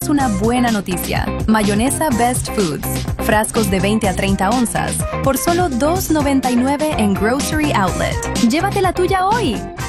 tenemos una buena noticia. Mayonesa Best Foods. Frascos de 20 a 30 onzas por solo $2.99 en Grocery Outlet. Llévate la tuya hoy.